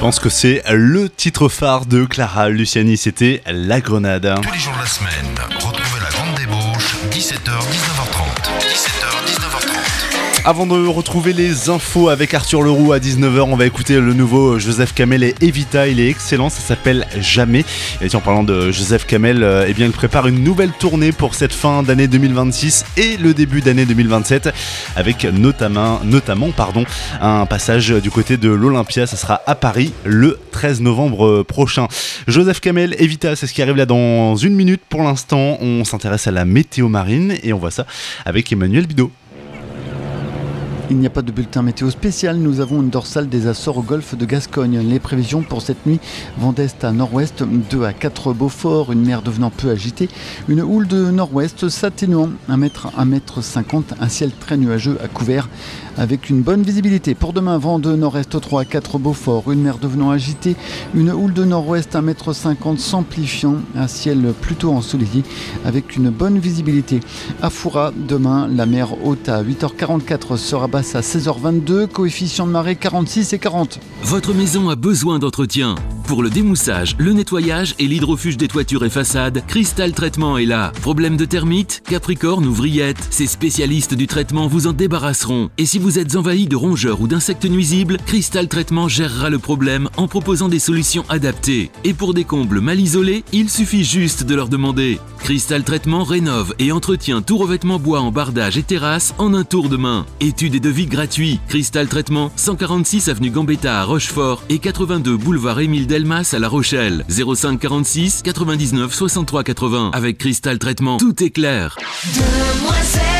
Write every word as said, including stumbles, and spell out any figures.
pense que c'est le titre phare de Clara Luciani, c'était La Grenade. Tous les jours de la semaine, retrouvez la grande débauche, dix-sept heures dix-neuf heures trente. dix-sept heures dix-neuf heures trente. Avant de retrouver les infos avec Arthur Leroux à dix-neuf heures, on va écouter le nouveau Joseph Kamel et Evita. Il est excellent, ça s'appelle Jamais. Et en parlant de Joseph Kamel, euh, eh bien, il prépare une nouvelle tournée pour cette fin d'année deux mille vingt-six et le début d'année deux mille vingt-sept, avec notamment, notamment pardon, un passage du côté de l'Olympia. Ça sera à Paris le treize novembre prochain. Joseph Kamel, Evita, c'est ce qui arrive là dans une minute. Pour l'instant, on s'intéresse à la météo marine et on voit ça avec Emmanuel Bidot. Il n'y a pas de bulletin météo spécial, nous avons une dorsale des Açores au golfe de Gascogne. Les prévisions pour cette nuit, vent d'est à nord-ouest, deux à quatre Beaufort, une mer devenant peu agitée, une houle de nord-ouest s'atténuant, un mètre, un mètre cinquante, un ciel très nuageux à couvert avec une bonne visibilité. Pour demain, vent de nord-est trois à quatre Beaufort, une mer devenant agitée, une houle de nord-ouest un mètre cinquante s'amplifiant, un ciel plutôt ensoleillé avec une bonne visibilité. À Foura, demain, la mer haute à huit heures quarante-quatre sera basse à seize heures vingt-deux, coefficient de marée quarante-six et quarante. Votre maison a besoin d'entretien. Pour le démoussage, le nettoyage et l'hydrofuge des toitures et façades, Cristal Traitement est là. Problème de termites, capricorne ou vrillettes, ces spécialistes du traitement vous en débarrasseront. Et si vous êtes envahi de rongeurs ou d'insectes nuisibles, Cristal Traitement gérera le problème en proposant des solutions adaptées. Et pour des combles mal isolés, il suffit juste de leur demander. Cristal Traitement rénove et entretient tout revêtement bois en bardage et terrasse en un tour de main. Études et devis gratuits. Cristal Traitement, cent quarante-six avenue Gambetta à Rochefort et quatre-vingt-deux boulevard Émile Delmas à La Rochelle. zéro cinq quarante-six quatre-vingt-dix-neuf soixante-trois quatre-vingts. Avec Cristal Traitement, tout est clair. Demoiselle